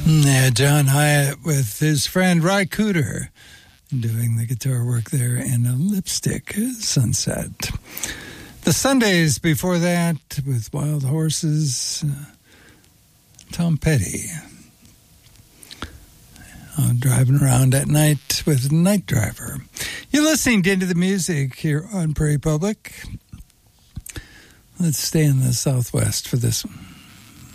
Yeah, John Hyatt with his friend Ry Cooder doing the guitar work there in a Lipstick Sunset. The Sundays before that with Wild Horses, Tom Petty. Driving around at night with Night Driver. You're listening to Into the Music here on Prairie Public. Let's stay in the Southwest for this one.